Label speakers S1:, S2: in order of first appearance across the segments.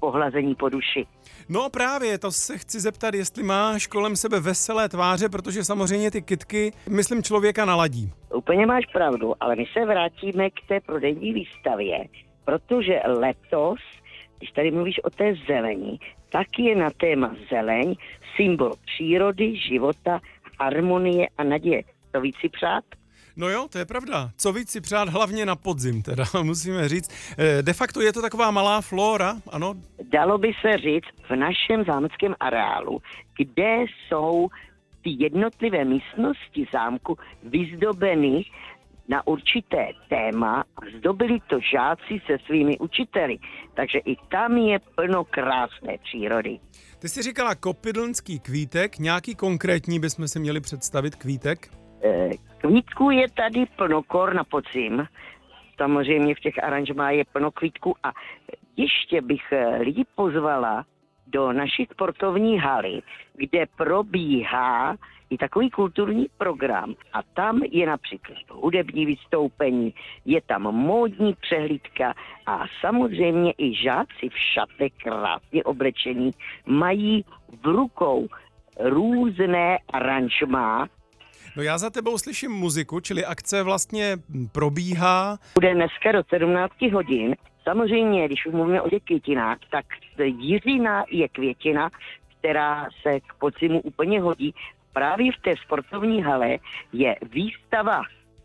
S1: pohlazení po duši.
S2: No právě, to se chci zeptat, jestli máš kolem sebe veselé tváře, protože samozřejmě ty kytky, myslím, člověka naladí.
S1: Úplně máš pravdu, ale my se vrátíme k té prodejní výstavě, protože letos, když tady mluvíš o té zelení, tak je na téma zeleň symbol přírody, života, harmonie a naděje. To víc si přát?
S2: No jo, to je pravda. Co víc si přát hlavně na podzim, teda musíme říct. De facto je to taková malá flora, ano?
S1: Dalo by se říct v našem zámeckém areálu, kde jsou ty jednotlivé místnosti zámku vyzdobeny na určité téma a zdobili to žáci se svými učiteli. Takže i tam je plno krásné přírody.
S2: Ty jsi říkala kopidlnský kvítek, nějaký konkrétní bychom si měli představit kvítek?
S1: Kvítků je tady plno kor na podzim. Samozřejmě v těch aranžmá je plno kvítků a ještě bych lidi pozvala do naší sportovní haly, kde probíhá i takový kulturní program a tam je například hudební vystoupení, je tam módní přehlídka a samozřejmě i žáci v šatech krásně oblečení mají v rukou různé aranžmá.
S2: No já za tebou slyším muziku, čili akce vlastně probíhá.
S1: Bude dneska do 17 hodin. Samozřejmě, když už mluvíme o těch květinách, tak jiřina je květina, která se k podzimu úplně hodí. Právě v té sportovní hale je výstava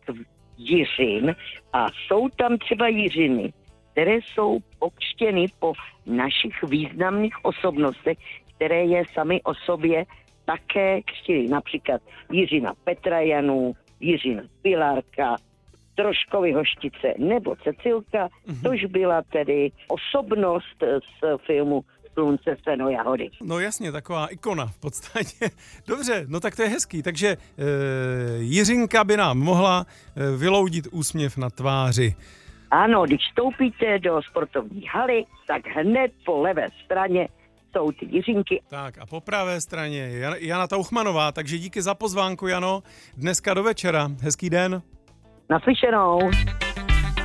S1: jiřin a jsou tam třeba jiřiny, které jsou pokřtěny po našich významných osobnostech, které je sami o sobě také křtili. Například Jiřina Petra Janů, Jiřina Pilárka, Troškovy Hoštice nebo Cecilka, což byla tedy osobnost z filmu Slunce, seno, jahody.
S2: No jasně, taková ikona v podstatě. Dobře, no tak to je hezký. Takže Jiřinka by nám mohla vyloudit úsměv na tváři.
S1: Ano, když vstoupíte do sportovní haly, tak hned po levé straně jsou ty Jiřinky.
S2: Tak a po pravé straně je Jana Tauchmanová, takže díky za pozvánku, Jano. Dneska do večera. Hezký den.
S1: Naslyšenou.